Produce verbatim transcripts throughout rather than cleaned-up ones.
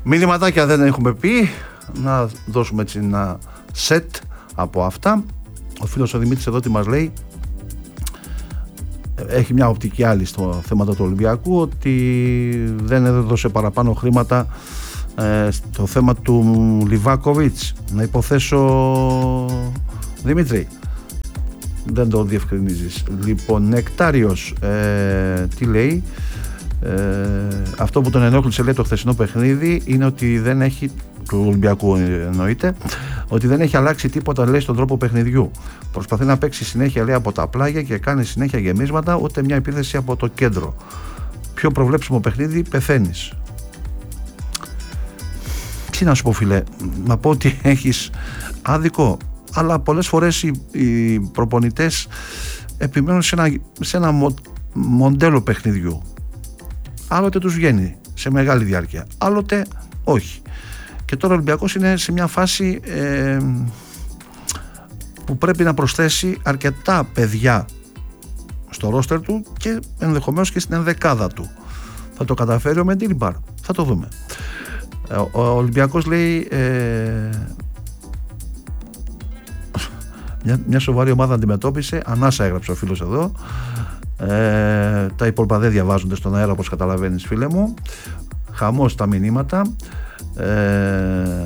Μηνυματάκια δεν έχουμε πει. Να δώσουμε έτσι ένα σετ από αυτά. Ο φίλος ο Δημήτρης εδώ τι μας λέει, έχει μια οπτική άλλη στο θέμα του Ολυμπιακού, ότι δεν έδωσε παραπάνω χρήματα ε, στο θέμα του Λιβάκοβιτς. Να υποθέσω, Δημήτρη, δεν το διευκρινίζεις. Λοιπόν, Νεκτάριος ε, τι λέει, ε, αυτό που τον ενόχλησε, λέει, το χθεσινό παιχνίδι είναι ότι δεν έχει, του Ολυμπιακού εννοείται, ότι δεν έχει αλλάξει τίποτα, λέει, στον τρόπο παιχνιδιού. Προσπαθεί να παίξει συνέχεια, λέει, από τα πλάγια και κάνει συνέχεια γεμίσματα, ούτε μια επίθεση από το κέντρο. Πιο προβλέψιμο παιχνίδι, πεθαίνεις. Τι να σου πω, φίλε, να πω ότι έχεις άδικο, αλλά πολλές φορές οι, οι προπονητές επιμένουν σε ένα, σε ένα μο, μοντέλο παιχνιδιού. Άλλοτε τους βγαίνει σε μεγάλη διάρκεια, άλλοτε όχι. Και τώρα ο Ολυμπιακός είναι σε μια φάση ε, που πρέπει να προσθέσει αρκετά παιδιά στο ρόστερ του και ενδεχομένως και στην ενδεκάδα του. Θα το καταφέρει ο Μεντίλιμπαρ, θα το δούμε. Ο Ολυμπιακός, λέει, ε, μια, μια σοβαρή ομάδα αντιμετώπισε, ανάσα έγραψε ο φίλος εδώ, ε, τα υπόλοιπα δεν διαβάζονται στον αέρα, όπως καταλαβαίνεις, φίλε μου. Χαμός τα μηνύματα. Ε,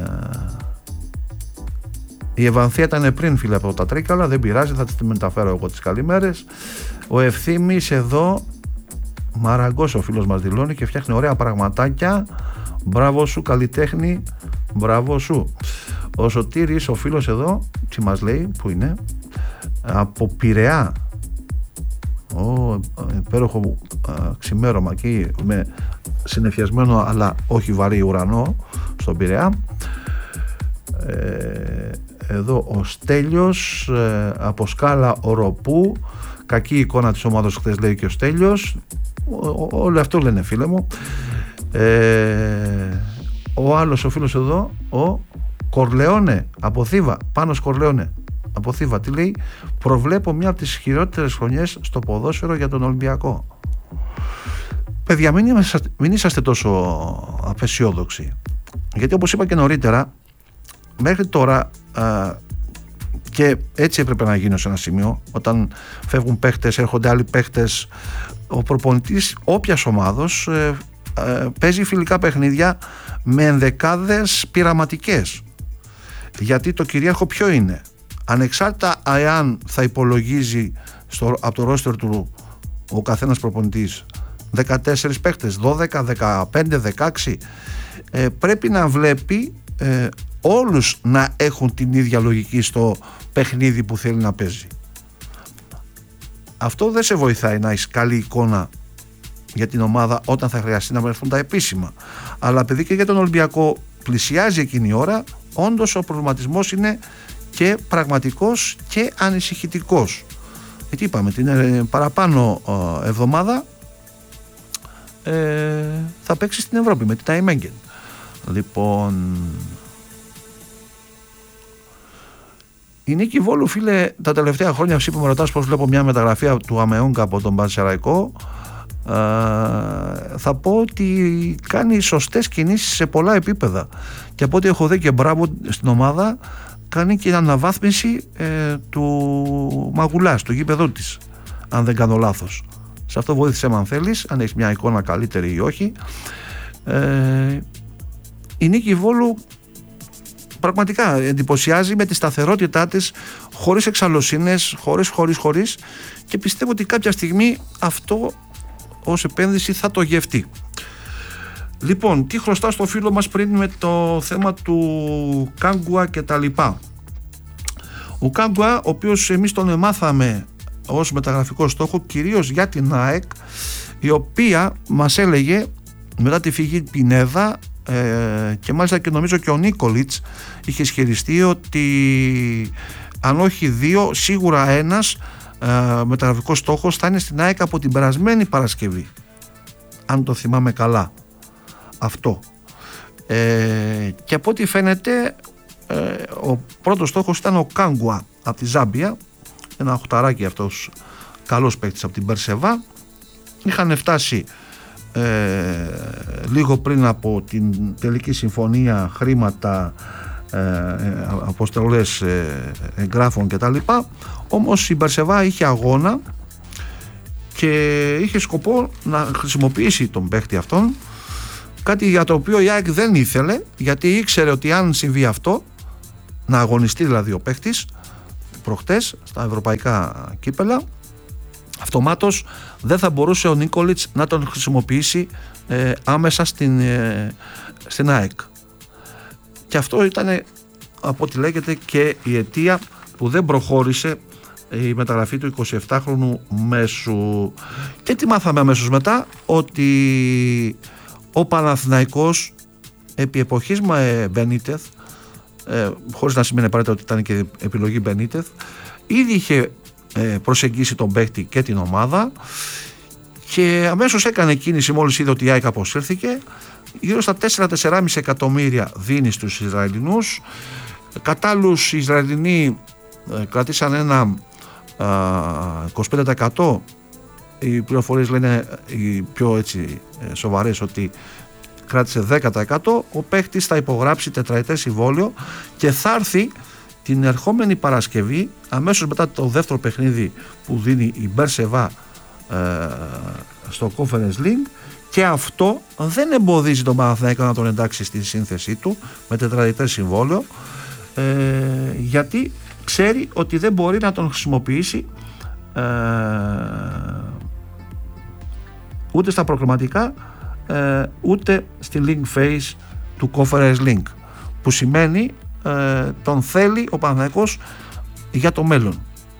η Ευανθία ήταν πριν, φίλε, από τα Τρίκαλα, δεν πειράζει, θα τις μεταφέρω εγώ τις καλημέρες. Ο Ευθύμης εδώ, μαραγκός ο φίλος μας δηλώνει και φτιάχνει ωραία πραγματάκια. Μπράβο σου, καλλιτέχνη, μπράβο σου. Ο Σωτήρης, ο φίλος εδώ, τι μας λέει, που είναι, από Πειραιά, ο υπέροχο ξημέρωμα εκεί με συννεφιασμένο αλλά όχι βαρύ ουρανό στον Πειραιά. Ε, εδώ ο Στέλιος, ε, από Σκάλα Οροπού, κακή εικόνα της ομάδας χθες, λέει και ο Στέλιος. Όλοι αυτό λένε, φίλε μου. Ε, ο άλλος ο φίλος εδώ, ο Κορλεόνε από Θήβα, Πάνος Κορλεόνε από Θήβα, τι λέει, προβλέπω μια από τις χειρότερες χρονιές στο ποδόσφαιρο για τον Ολυμπιακό. Παιδιά, μην είσαστε, μην είσαστε τόσο απεσιόδοξοι, γιατί όπως είπα και νωρίτερα, μέχρι τώρα α, και έτσι έπρεπε να γίνει σε ένα σημείο, όταν φεύγουν παίχτες, έρχονται άλλοι παίχτες, ο προπονητής όποιας ομάδος ε, ε, παίζει φιλικά παιχνίδια με ενδεκάδες πειραματικές, γιατί το κυρίαρχο ποιο είναι, ανεξάρτητα εάν θα υπολογίζει στο, από το ρόστερ του ο καθένας προπονητής δεκατέσσερις παίκτες, δώδεκα, δεκαπέντε, δεκαέξι, ε, πρέπει να βλέπει ε, όλους να έχουν την ίδια λογική στο παιχνίδι που θέλει να παίζει. Αυτό δεν σε βοηθάει να έχεις καλή εικόνα για την ομάδα όταν θα χρειαστεί να βρεθούν τα επίσημα, αλλά επειδή και για τον Ολυμπιακό πλησιάζει εκείνη η ώρα, όντως ο προβληματισμός είναι και πραγματικός και ανησυχητικός, γιατί είπαμε την παραπάνω εβδομάδα ε, θα παίξει στην Ευρώπη με την Ταϊμέγγεν. Λοιπόν, η Νίκη Βόλου, φίλε, τα τελευταία χρόνια, εσύ που με ρωτάς πως βλέπω μια μεταγραφή του Αμεόγκα από τον Πανσεραϊκό, ε, θα πω ότι κάνει σωστές κινήσεις σε πολλά επίπεδα, και από ό,τι έχω δει και μπράβο στην ομάδα, κάνει και αναβάθμιση ε, του Μαγουλάς, του γήπεδου της, αν δεν κάνω λάθος. Σε αυτό βοήθησε με αν θέλεις, αν έχεις μια εικόνα καλύτερη ή όχι. Ε, η Νίκη Βόλου πραγματικά εντυπωσιάζει με τη σταθερότητά της, χωρίς εξαλλοσύνες, χωρίς, χωρίς, χωρίς, και πιστεύω ότι κάποια στιγμή αυτό ως επένδυση θα το γευτεί. Λοιπόν, τι χρωστά στο φίλο μας πριν με το θέμα του Κάγκουα και τα λοιπά. Ο Κάγκουα, ο οποίος εμείς τον εμάθαμε ως μεταγραφικό στόχο κυρίως για την ΑΕΚ, η οποία μας έλεγε μετά τη φυγή Πινέδα, ε, και μάλιστα και νομίζω και ο Νίκολιτς είχε ισχυριστεί ότι αν όχι δύο, σίγουρα ένας ε, μεταγραφικός στόχος θα είναι στην ΑΕΚ από την περασμένη Παρασκευή, αν το θυμάμαι καλά αυτό. Ε, και από ό,τι φαίνεται ε, ο πρώτος στόχος ήταν ο Κάγκουα από τη Ζάμπια, ένα οχταράκι αυτός, καλός παίκτης από την Περσεβά. Είχαν φτάσει ε, λίγο πριν από την τελική συμφωνία, χρήματα, ε, αποστολές ε, εγγράφων κτλ. Όμως η Μπερσεβά είχε αγώνα και είχε σκοπό να χρησιμοποιήσει τον παίχτη αυτόν, κάτι για το οποίο η ΑΕΚ δεν ήθελε, γιατί ήξερε ότι αν συμβεί αυτό, να αγωνιστεί δηλαδή ο παίχτης προχτές στα ευρωπαϊκά κύπελα, αυτομάτως δεν θα μπορούσε ο Νίκολιτς να τον χρησιμοποιήσει ε, άμεσα στην, ε, στην ΑΕΚ. Και αυτό ήταν, από ό,τι λέγεται, και η αιτία που δεν προχώρησε η μεταγραφή του εικοσιεπτάχρονου μέσου. Και τι μάθαμε αμέσως μετά? Ότι ο Παναθηναϊκός επί εποχής Μπενίτεθ, ε, χωρίς να σημαίνει απαραίτητα ότι ήταν και επιλογή Μπενίτεθ, ήδη είχε ε, προσεγγίσει τον παίκτη και την ομάδα και αμέσως έκανε κίνηση μόλις είδε ότι η ΑΕΚ αποσύρθηκε. Γύρω στα τέσσερα με τέσσερα κόμμα πέντε εκατομμύρια δίνει στους Ισραηλινούς. Κατά άλλους οι Ισραηλινοί ε, κρατήσαν ένα ε, είκοσι πέντε τοις εκατό. Οι πληροφορίες λένε οι πιο έτσι σοβαρές ότι κράτησε δέκα τοις εκατό. Ο παίχτης θα υπογράψει τετραετές συμβόλαιο και θα έρθει την ερχόμενη Παρασκευή, αμέσως μετά το δεύτερο παιχνίδι που δίνει η Μπερσεβά ε, στο Conference League, και αυτό δεν εμποδίζει τον Παναθηναϊκό να τον εντάξει στη σύνθεσή του με τετραετές συμβόλαιο, ε, γιατί ξέρει ότι δεν μπορεί να τον χρησιμοποιήσει ε, ούτε στα προκριματικά ε, ούτε στη Link Phase του Conference Link, που σημαίνει ε, τον θέλει ο Παναθηναϊκός για το μέλλον.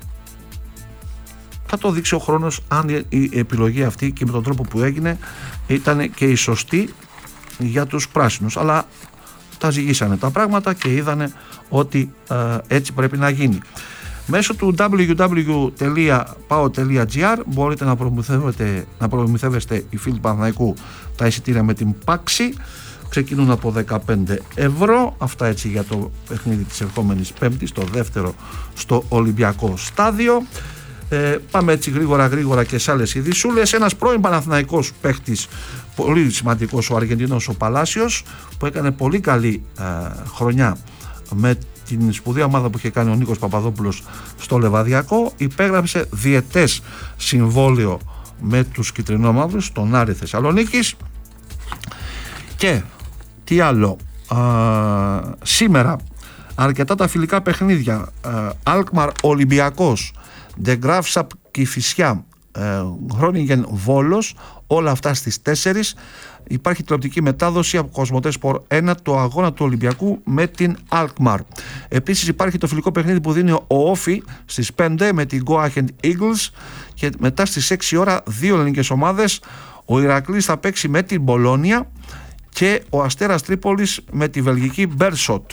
Θα το δείξει ο χρόνος αν η επιλογή αυτή και με τον τρόπο που έγινε ήταν και η σωστή για τους πράσινους, αλλά τα ζυγίσανε τα πράγματα και είδανε ότι ε, έτσι πρέπει να γίνει. Μέσω του double-u double-u double-u τελεία πάο τελεία τζι άρ μπορείτε να προμηθεύετε, να προμηθεύεστε οι φίλοι του Παναθηναϊκού τα εισιτήρια με την Πάξη. Ξεκινούν από δεκαπέντε ευρώ. Αυτά έτσι για το παιχνίδι της ερχόμενης Πέμπτης, το δεύτερο στο Ολυμπιακό Στάδιο. Ε, πάμε έτσι γρήγορα γρήγορα και σε άλλες ειδισούλες. Ένας πρώην Παναθηναϊκός παίχτης, πολύ σημαντικός, ο Αργεντινός, ο Παλάσιος, που έκανε πολύ καλή ε, χρονιά με την σπουδαία ομάδα που είχε κάνει ο Νίκος Παπαδόπουλος στο Λεβαδιακό, υπέγραψε διετές συμβόλαιο με τους κυτρινόμαυρους, τον Άρη Θεσσαλονίκης. Και τι άλλο, α, σήμερα αρκετά τα φιλικά παιχνίδια, Αλκμαρ Ολυμπιακός, Ντε Γκράφσαπ Κηφισιά, Γρόνιγεν Βόλος, όλα αυτά στις τέσσερις. Υπάρχει τηλεοπτική μετάδοση από Κοσμοτέ Σπορ ένα, το αγώνα του Ολυμπιακού με την Αλκμαρ. Επίσης υπάρχει το φιλικό παιχνίδι που δίνει ο Όφι στις πέντε με την Go Ahead Eagles, και μετά στις έξι ώρα δύο ελληνικές ομάδες. Ο Ηρακλής θα παίξει με την Μπολόνια και ο Αστέρας Τρίπολης με τη βελγική Μπέρσοτ.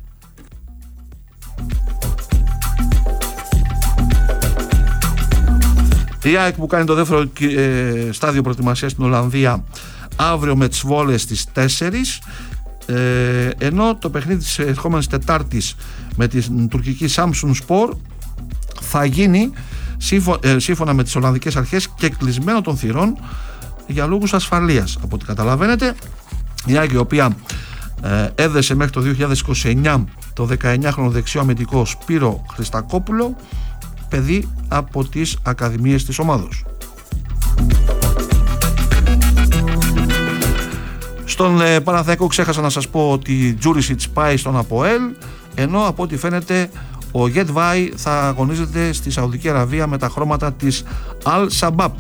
Η ΑΕΚ που κάνει το δεύτερο ε, στάδιο προετοιμασίας στην Ολλανδία αύριο με τις Βόλες στις τέσσερις, ε, ενώ το παιχνίδι της ερχόμενης Τετάρτης με την τουρκική Samsun Spor θα γίνει σύμφω, ε, σύμφωνα με τις Ολλανδικές αρχές και κλεισμένο των θυρών για λόγους ασφαλείας. Από ό,τι καταλαβαίνετε, η ΑΕΚ, η οποία ε, έδεσε μέχρι το δύο χιλιάδες είκοσι εννιά το δεκαεννιάχρονο δεξιό αμυντικό Σπύρο Χριστακόπουλο, παιδί από τις ακαδημίες της ομάδος. Στον ε, Παναθηναϊκό ξέχασα να σας πω ότι η Τζούρισιτς πάει στον ΑΠΟΕΛ, ενώ από ό,τι φαίνεται ο Γετβάη θα αγωνίζεται στη Σαουδική Αραβία με τα χρώματα της Al Shabab.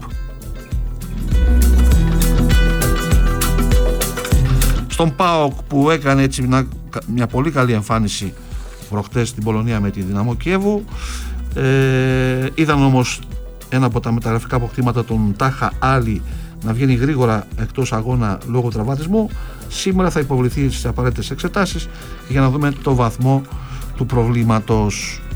Στον ΠΑΟΚ, που έκανε έτσι μια, μια πολύ καλή εμφάνιση προχτές στην Πολωνία με τη Δυναμό Κιέβου, ε, είδαν όμως ένα από τα μεταγραφικά αποκτήματα, τον Τάχα Άλλη, να βγαίνει γρήγορα εκτός αγώνα λόγω τραυματισμού. Σήμερα θα υποβληθεί στις απαραίτητες εξετάσεις για να δούμε το βαθμό του προβλήματος.